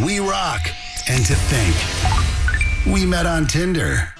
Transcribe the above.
We rock. And to think, we met on Tinder.